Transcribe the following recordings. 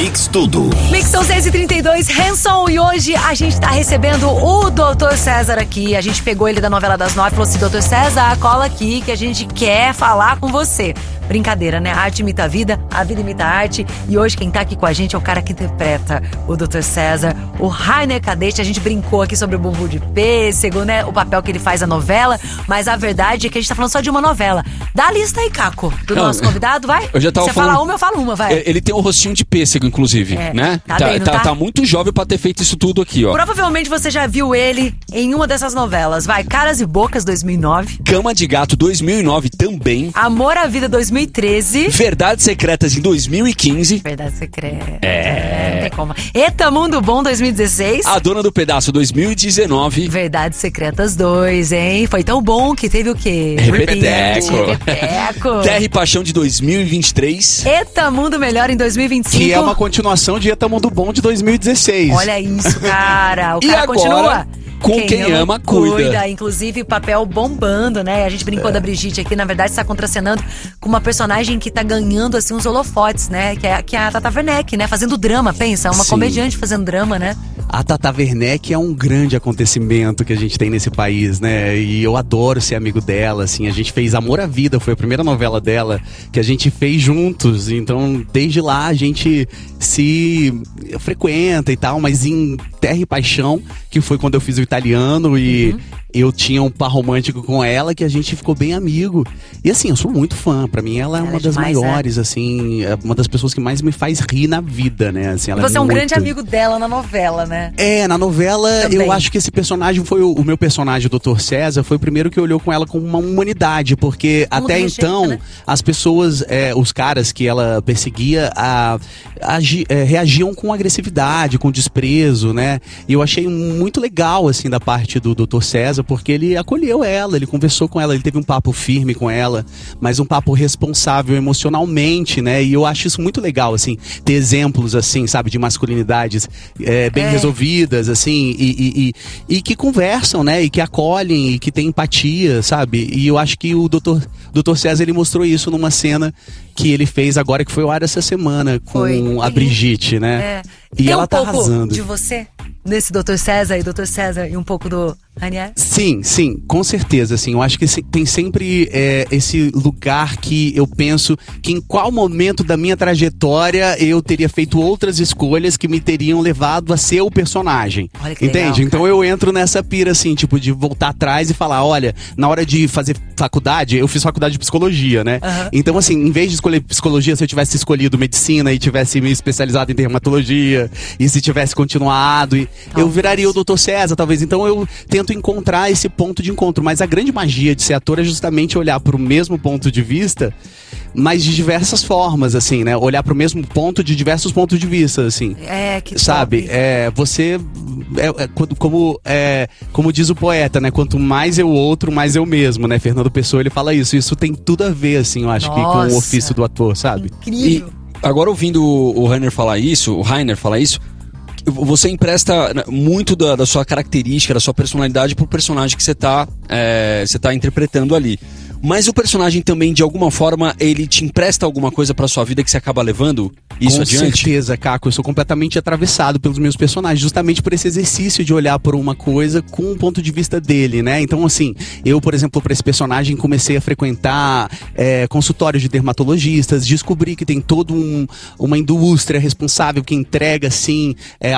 Mix Tudo. Mix são 6h32, Hanson, e hoje a gente tá recebendo o Dr. César aqui. A gente pegou ele da novela das 9 e falou assim: Dr. César, cola aqui que a gente quer falar com você. Brincadeira, né? A arte imita a vida imita a arte. E hoje quem tá aqui com a gente é o cara que interpreta o Dr. César, o Rainer Cadete. A gente brincou aqui sobre o Bumbum de Pêssego, né? O papel que ele faz na novela. Mas a verdade é que a gente tá falando só de uma novela. Dá a lista aí, Caco, do nosso convidado, vai? Eu já tava Você falando... fala uma, eu falo uma, vai. Ele tem um rostinho de pêssego, inclusive, né? Tá muito jovem pra ter feito isso tudo aqui, ó. Provavelmente você já viu ele em uma dessas novelas. Vai, Caras e Bocas, 2009. Cama de Gato, 2009 também. Amor à Vida, 2013. Verdades Secretas, em 2015. Verdade Secreta. Não tem como. Eita Mundo Bom, 2016. A Dona do Pedaço, 2019. Verdades Secretas 2, hein? Foi tão bom que teve o quê? Repeteco. Terra e Paixão, de 2023. Eita Mundo Melhor, em 2025. Que é uma continuação de Eita Mundo Bom, de 2016. Olha isso, cara. O E cara agora, continua. com Quem Ama, Cuida. Inclusive, papel bombando, né? A gente brincou da Brigitte aqui, na verdade, está contracenando com uma personagem que tá ganhando, assim, uns holofotes, né? Que é a Tata Werneck, né? Fazendo drama, pensa. Uma Sim. comediante fazendo drama, né? A Tata Werneck é um grande acontecimento que a gente tem nesse país, né? E eu adoro ser amigo dela, assim. A gente fez Amor à Vida, foi a primeira novela dela que a gente fez juntos. Então, desde lá, a gente se frequenta e tal. Mas em Terra e Paixão, que foi quando eu fiz o italiano e eu tinha um par romântico com ela, que a gente ficou bem amigo. E assim, eu sou muito fã. Pra mim, ela é uma das maiores, assim, uma das pessoas que mais me faz rir na vida, né? Assim, ela Você é um muito... grande amigo dela na novela, né? Na novela, Também. eu acho que esse personagem foi o meu personagem, o Dr. César, foi o primeiro que olhou com ela como uma humanidade, porque até então, né? as pessoas, os caras que ela perseguia, reagiam com agressividade, com desprezo, né? E eu achei muito legal, assim, da parte do Dr. César, porque ele acolheu ela, ele conversou com ela, ele teve um papo firme com ela, mas um papo responsável emocionalmente, né? E eu acho isso muito legal, assim, ter exemplos, assim, sabe, de masculinidades bem resolvidas, assim, e que conversam, né? E que acolhem, e que têm empatia, sabe? E eu acho que o Dr. César, ele mostrou isso numa cena que ele fez agora, que foi o ar essa semana, com a Brigitte, né? E tem ela tá pouco arrasando. De você nesse Dr. César e um pouco do Rainer? Sim, com certeza, assim, eu acho que tem sempre esse lugar que eu penso que em qual momento da minha trajetória eu teria feito outras escolhas que me teriam levado a ser o personagem. Olha que entende? legal, então eu entro nessa pira, assim, tipo, de voltar atrás e falar, olha, na hora de fazer faculdade, eu fiz faculdade de psicologia, né? Então, assim, em vez de escolher psicologia, se eu tivesse escolhido medicina e tivesse me especializado em dermatologia, e se tivesse continuado, eu viraria o Dr. César, talvez. Então eu tento encontrar esse ponto de encontro, mas a grande magia de ser ator é justamente olhar para o mesmo ponto de vista, mas de diversas formas, assim, né? Olhar para o mesmo ponto de diversos pontos de vista, assim. Que sabe? top. Você como diz o poeta, né? Quanto mais eu outro, mais eu mesmo, né? Fernando Pessoa, ele fala isso. Isso tem tudo a ver, assim, eu acho que com o ofício do ator, sabe? Incrível. E agora, ouvindo o Rainer falar isso, você empresta muito da sua característica, da sua personalidade pro personagem que você tá interpretando ali. Mas o personagem também, de alguma forma, ele te empresta alguma coisa pra sua vida que você acaba levando isso adiante? Com certeza, Caco. Eu sou completamente atravessado pelos meus personagens, justamente por esse exercício de olhar por uma coisa com o ponto de vista dele, né? Então, assim, eu, por exemplo, pra esse personagem, comecei a frequentar consultórios de dermatologistas, descobri que tem toda uma indústria responsável que entrega, assim,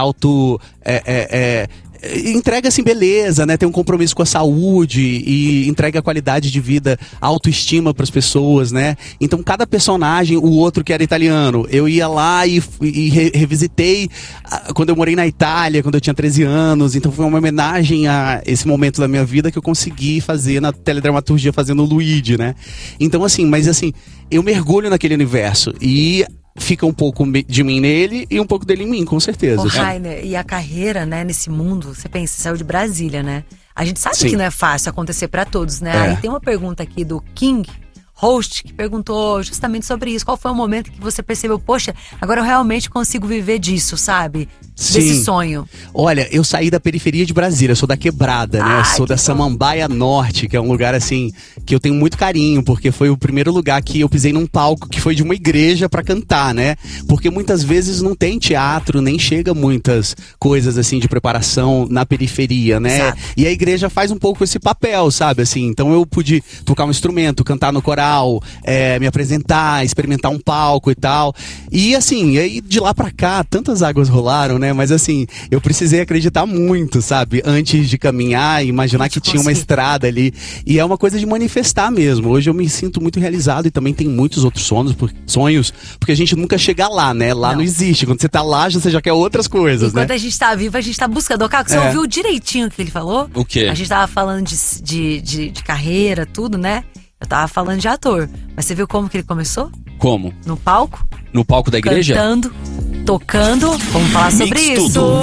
entrega assim beleza, né? Tem um compromisso com a saúde e entrega qualidade de vida, autoestima para as pessoas, né? Então cada personagem, o outro que era italiano, eu ia lá e revisitei quando eu morei na Itália, quando eu tinha 13 anos. Então foi uma homenagem a esse momento da minha vida que eu consegui fazer na teledramaturgia fazendo o Luigi, né? Então assim, mas assim, eu mergulho naquele universo e fica um pouco de mim nele e um pouco dele em mim, com certeza. Ô, Rainer, e a carreira, né, nesse mundo, você pensa, você saiu de Brasília, né? A gente sabe que não é fácil acontecer pra todos, né? Aí tem uma pergunta aqui do King host que perguntou justamente sobre isso. Qual foi o momento que você percebeu, poxa, agora eu realmente consigo viver disso, sabe? Desse sonho. Olha, eu saí da periferia de Brasília, eu sou da Quebrada, né? Eu sou da Samambaia Norte, que é um lugar, assim, que eu tenho muito carinho, porque foi o primeiro lugar que eu pisei num palco que foi de uma igreja pra cantar, né? Porque muitas vezes não tem teatro, nem chega muitas coisas, assim, de preparação na periferia, né? Exato. E a igreja faz um pouco esse papel, sabe? Assim, então eu pude tocar um instrumento, cantar no coral, me apresentar, experimentar um palco e tal. E assim, aí de lá pra cá, tantas águas rolaram, né? Mas assim, eu precisei acreditar muito, sabe? Antes de caminhar e imaginar que tinha uma estrada ali. E é uma coisa de manifestar mesmo. Hoje eu me sinto muito realizado e também tem muitos outros sonhos, porque a gente nunca chega lá, né? Lá não existe. Quando você tá lá, você já quer outras coisas, né? Enquanto a gente tá vivo, a gente tá buscando. Caco, você ouviu direitinho o que ele falou? O quê? A gente tava falando de carreira, tudo, né? Eu tava falando de ator. Mas você viu como que ele começou? Como? No palco? No palco da igreja? Cantando, tocando. Vamos falar sobre Mix isso. tudo.